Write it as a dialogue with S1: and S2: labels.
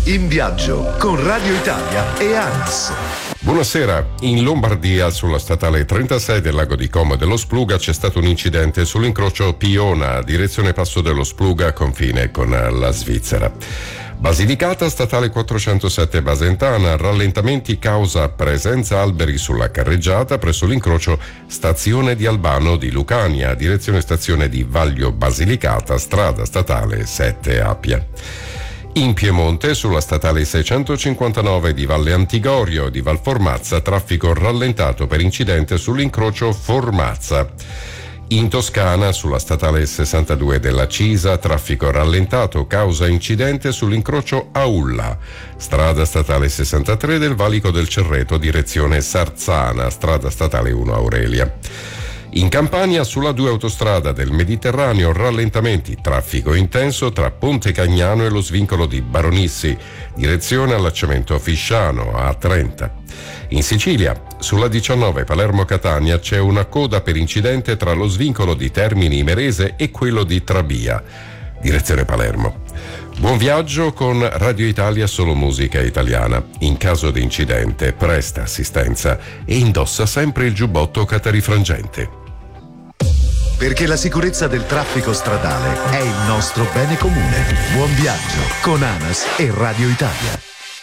S1: In viaggio con Radio Italia e ANAS.
S2: Buonasera. In Lombardia, sulla statale 36 del lago di Como dello Spluga, c'è stato un incidente sull'incrocio Piona, direzione Passo dello Spluga, confine con la Svizzera. Basilicata, statale 407 Basentana, rallentamenti causa presenza alberi sulla carreggiata presso l'incrocio stazione di Albano di Lucania, direzione stazione di Vaglio Basilicata, strada statale 7 Appia. In Piemonte, sulla statale 659 di Valle Antigorio e di Valformazza, traffico rallentato per incidente sull'incrocio Formazza. In Toscana, sulla statale 62 della Cisa, traffico rallentato causa incidente sull'incrocio Aulla. Strada statale 63 del Valico del Cerreto, direzione Sarzana, strada statale 1 Aurelia. In Campania, sulla 2 autostrada del Mediterraneo, rallentamenti, traffico intenso tra Ponte Cagnano e lo svincolo di Baronissi, direzione allacciamento Fisciano, A30. In Sicilia, sulla 19 Palermo-Catania, c'è una coda per incidente tra lo svincolo di Termini Imerese e quello di Trabia, direzione Palermo. Buon viaggio con Radio Italia, solo musica italiana. In caso di incidente, presta assistenza e indossa sempre il giubbotto catarifrangente.
S1: Perché la sicurezza del traffico stradale è il nostro bene comune. Buon viaggio con ANAS e Radio Italia.